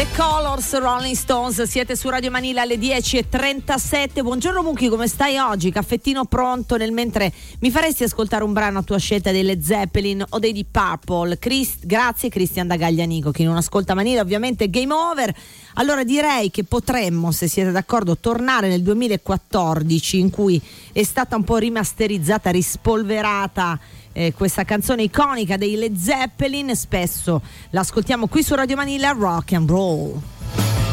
The Colors, Rolling Stones, siete su Radio Manila alle 10:37. Buongiorno Mucchi, come stai oggi? Caffettino pronto, nel mentre mi faresti ascoltare un brano a tua scelta dei Led Zeppelin o dei Deep Purple? Grazie Cristian da Gaglianico, chi non ascolta Manila ovviamente game over. Allora direi che potremmo, se siete d'accordo, tornare nel 2014, in cui è stata un po' rimasterizzata, rispolverata questa canzone iconica dei Led Zeppelin. Spesso l'ascoltiamo qui su Radio Manila, Rock and Roll.